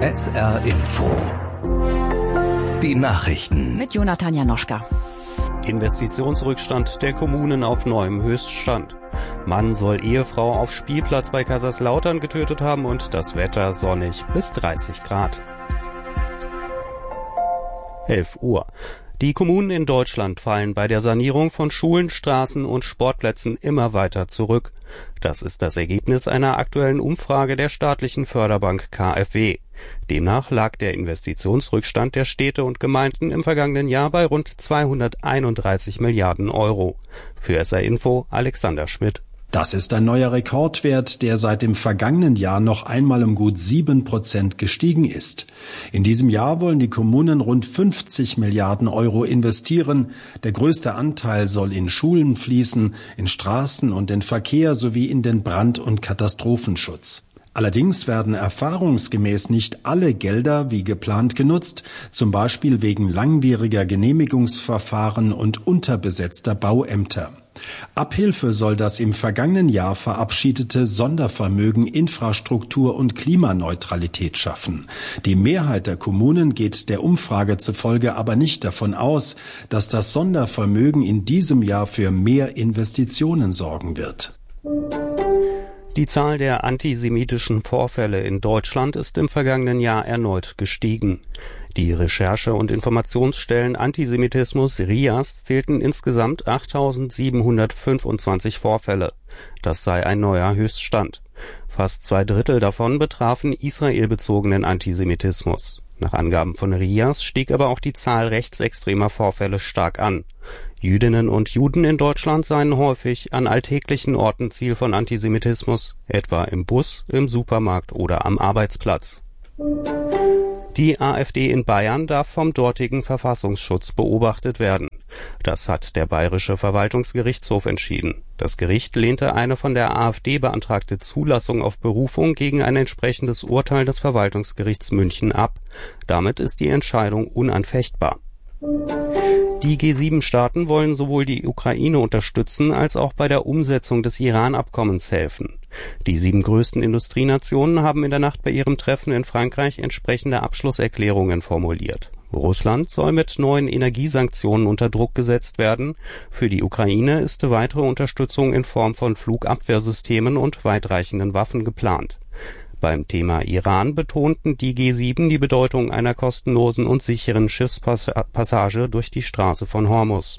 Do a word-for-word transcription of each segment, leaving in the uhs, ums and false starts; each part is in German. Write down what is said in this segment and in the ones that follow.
S R Info. Die Nachrichten. Mit Jonathan Janoschka. Investitionsrückstand der Kommunen auf neuem Höchststand. Mann soll Ehefrau auf Spielplatz bei Kaiserslautern getötet haben und das Wetter sonnig bis dreißig Grad. elf Uhr. Die Kommunen in Deutschland fallen bei der Sanierung von Schulen, Straßen und Sportplätzen immer weiter zurück. Das ist das Ergebnis einer aktuellen Umfrage der staatlichen Förderbank K f W. Demnach lag der Investitionsrückstand der Städte und Gemeinden im vergangenen Jahr bei rund zweihunderteinunddreißig Milliarden Euro. Für S R Info Alexander Schmidt. Das ist ein neuer Rekordwert, der seit dem vergangenen Jahr noch einmal um gut sieben Prozent gestiegen ist. In diesem Jahr wollen die Kommunen rund fünfzig Milliarden Euro investieren. Der größte Anteil soll in Schulen fließen, in Straßen und in Verkehr sowie in den Brand- und Katastrophenschutz. Allerdings werden erfahrungsgemäß nicht alle Gelder wie geplant genutzt, zum Beispiel wegen langwieriger Genehmigungsverfahren und unterbesetzter Bauämter. Abhilfe soll das im vergangenen Jahr verabschiedete Sondervermögen Infrastruktur und Klimaneutralität schaffen. Die Mehrheit der Kommunen geht der Umfrage zufolge aber nicht davon aus, dass das Sondervermögen in diesem Jahr für mehr Investitionen sorgen wird. Die Zahl der antisemitischen Vorfälle in Deutschland ist im vergangenen Jahr erneut gestiegen. Die Recherche- und Informationsstellen Antisemitismus R I A S zählten insgesamt achttausendsiebenhundertfünfundzwanzig Vorfälle. Das sei ein neuer Höchststand. Fast zwei Drittel davon betrafen israelbezogenen Antisemitismus. Nach Angaben von R I A S stieg aber auch die Zahl rechtsextremer Vorfälle stark an. Jüdinnen und Juden in Deutschland seien häufig an alltäglichen Orten Ziel von Antisemitismus, etwa im Bus, im Supermarkt oder am Arbeitsplatz. Die AfD in Bayern darf vom dortigen Verfassungsschutz beobachtet werden. Das hat der Bayerische Verwaltungsgerichtshof entschieden. Das Gericht lehnte eine von der AfD beantragte Zulassung auf Berufung gegen ein entsprechendes Urteil des Verwaltungsgerichts München ab. Damit ist die Entscheidung unanfechtbar. Die G sieben Staaten wollen sowohl die Ukraine unterstützen als auch bei der Umsetzung des Iran-Abkommens helfen. Die sieben größten Industrienationen haben in der Nacht bei ihrem Treffen in Frankreich entsprechende Abschlusserklärungen formuliert. Russland soll mit neuen Energiesanktionen unter Druck gesetzt werden. Für die Ukraine ist weitere Unterstützung in Form von Flugabwehrsystemen und weitreichenden Waffen geplant. Beim Thema Iran betonten die G sieben die Bedeutung einer kostenlosen und sicheren Schiffspassage durch die Straße von Hormuz.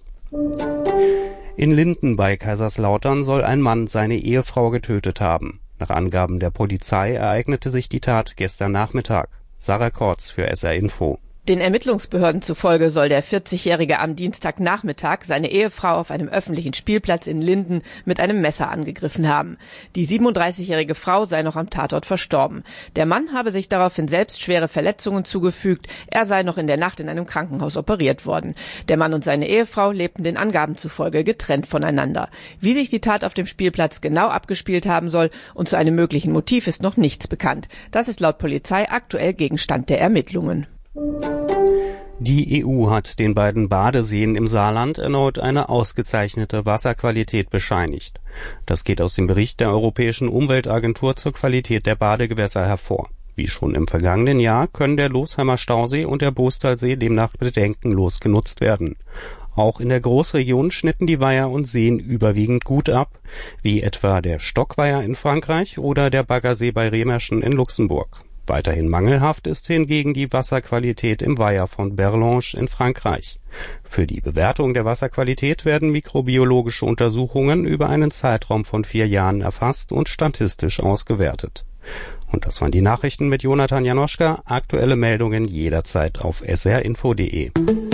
In Linden bei Kaiserslautern soll ein Mann seine Ehefrau getötet haben. Nach Angaben der Polizei ereignete sich die Tat gestern Nachmittag. Sarah Kortz für S R Info. Den Ermittlungsbehörden zufolge soll der vierzigjährige am Dienstagnachmittag seine Ehefrau auf einem öffentlichen Spielplatz in Linden mit einem Messer angegriffen haben. Die siebenunddreißigjährige Frau sei noch am Tatort verstorben. Der Mann habe sich daraufhin selbst schwere Verletzungen zugefügt. Er sei noch in der Nacht in einem Krankenhaus operiert worden. Der Mann und seine Ehefrau lebten den Angaben zufolge getrennt voneinander. Wie sich die Tat auf dem Spielplatz genau abgespielt haben soll und zu einem möglichen Motiv ist noch nichts bekannt. Das ist laut Polizei aktuell Gegenstand der Ermittlungen. Die E U hat den beiden Badeseen im Saarland erneut eine ausgezeichnete Wasserqualität bescheinigt. Das geht aus dem Bericht der Europäischen Umweltagentur zur Qualität der Badegewässer hervor. Wie schon im vergangenen Jahr können der Losheimer Stausee und der Boostalsee demnach bedenkenlos genutzt werden. Auch in der Großregion schnitten die Weiher und Seen überwiegend gut ab, wie etwa der Stockweiher in Frankreich oder der Baggersee bei Remerschen in Luxemburg. Weiterhin mangelhaft ist hingegen die Wasserqualität im Weiher von Berlange in Frankreich. Für die Bewertung der Wasserqualität werden mikrobiologische Untersuchungen über einen Zeitraum von vier Jahren erfasst und statistisch ausgewertet. Und das waren die Nachrichten mit Jonathan Janoschka. Aktuelle Meldungen jederzeit auf s r info punkt d e.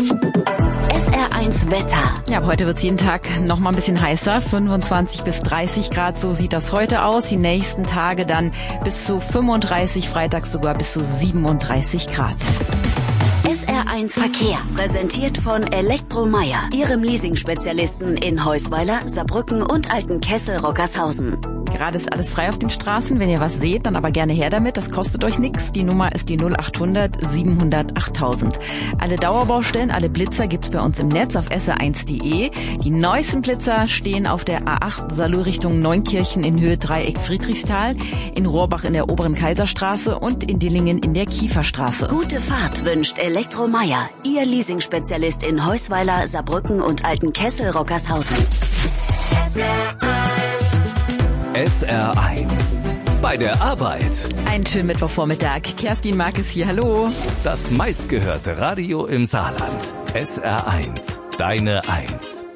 Wetter. Ja, heute wird es jeden Tag noch mal ein bisschen heißer, fünfundzwanzig bis dreißig Grad, so sieht das heute aus. Die nächsten Tage dann bis zu fünfunddreißig, freitags sogar bis zu siebenunddreißig Grad. S R eins Verkehr, präsentiert von Elektromeier, Ihrem Leasing-Spezialisten in Heusweiler, Saarbrücken und Altenkessel-Rockershausen. Gerade ist alles frei auf den Straßen. Wenn ihr was seht, dann aber gerne her damit. Das kostet euch nichts. Die Nummer ist die null achthundert siebenhundert achttausend. Alle Dauerbaustellen, alle Blitzer gibt's bei uns im Netz auf S R eins punkt de. Die neuesten Blitzer stehen auf der A acht Salou Richtung Neunkirchen in Höhe Dreieck Friedrichsthal, in Rohrbach in der Oberen Kaiserstraße und in Dillingen in der Kieferstraße. Gute Fahrt wünscht Elektro Meier, Ihr Leasingspezialist in Heusweiler, Saarbrücken und Altenkessel-Rockershausen. S R eins. Bei der Arbeit. Einen schönen Mittwochvormittag. Kerstin Markes hier, hallo. Das meistgehörte Radio im Saarland. S R eins. Deine Eins.